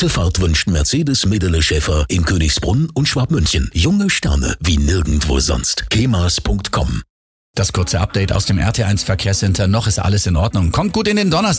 Gute Fahrt wünscht Mercedes Medele Schäfer in Königsbrunn und Schwabmünchen. Junge Sterne wie nirgendwo sonst. kemas.com. Das kurze Update aus dem RT1 Verkehrscenter. Noch ist alles in Ordnung. Kommt gut in den Donnerstag.